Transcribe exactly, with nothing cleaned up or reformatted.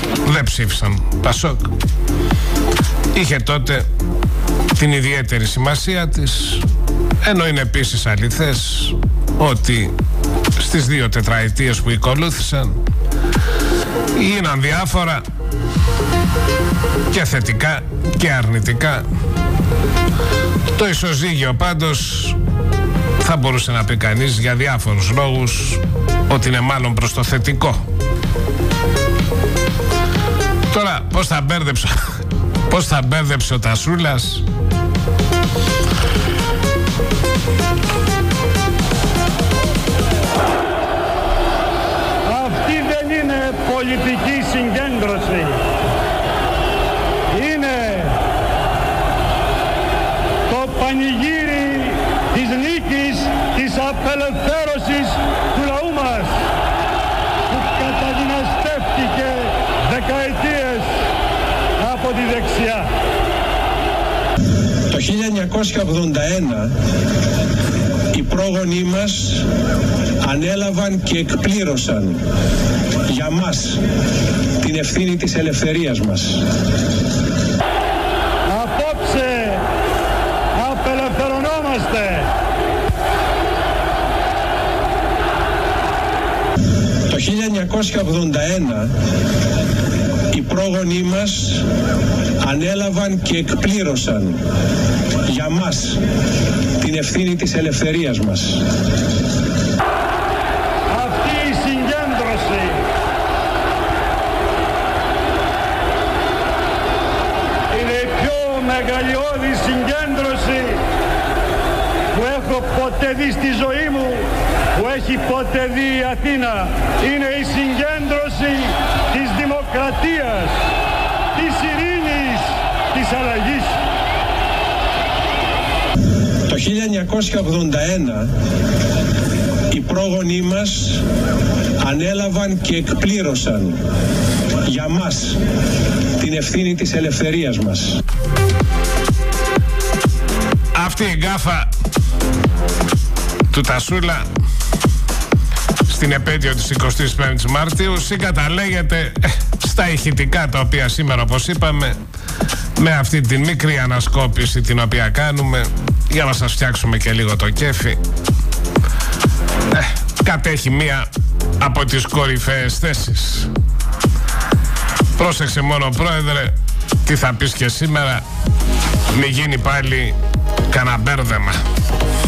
δεν ψήφισαν Πασόκ. Είχε τότε την ιδιαίτερη σημασία της, ενώ είναι επίσης αληθές ότι στις δύο τετραετίες που ακολούθησαν γίναν διάφορα και θετικά και αρνητικά. Το ισοζύγιο πάντως θα μπορούσε να πει κανείς για διάφορους λόγους ότι είναι μάλλον προς το θετικό. Τώρα πώς θα μπέρδεψε πώς θα μπέρδεψε ο Τασούλας? Αυτή δεν είναι πολιτική συγκέντρωση. Είναι το πανηγύρι της νίκης, της απελευθέρωσης του λαού μας, που καταδυναστεύτηκε δεκαετίες από τη δεξιά. Το χίλια εννιακόσια ογδόντα ένα οι πρόγονοί μας ανέλαβαν και εκπλήρωσαν για μας την ευθύνη της ελευθερίας μας. Απόψε απελευθερωνόμαστε. Το χίλια εννιακόσια ογδόντα ένα οι πρόγονοί μας ανέλαβαν και εκπλήρωσαν για μας την ευθύνη της ελευθερίας μας. Αυτή η συγκέντρωση είναι η πιο μεγαλειώδη συγκέντρωση που έχω ποτέ δει στη ζωή μου, που έχει ποτέ δει η Αθήνα. Είναι η συγκέντρωση της δημοκρατίας, της ειρήνης, της αλλαγής. Το χίλια εννιακόσια ογδόντα ένα οι πρόγονοί μας ανέλαβαν και εκπλήρωσαν για μας την ευθύνη της ελευθερίας μας. Αυτή η γκάφα του Τασούλα στην επέτειο της εικοστής πέμπτης Μαρτίου συγκαταλέγεται στα ηχητικά τα οποία σήμερα, όπως είπαμε, με αυτή τη μικρή ανασκόπηση την οποία κάνουμε για να σας φτιάξουμε και λίγο το κέφι, ε, κατέχει μία από τις κορυφαίες θέσεις. Πρόσεξε μόνο, πρόεδρε, τι θα πεις και σήμερα, μη γίνει πάλι κανένα μπέρδεμα.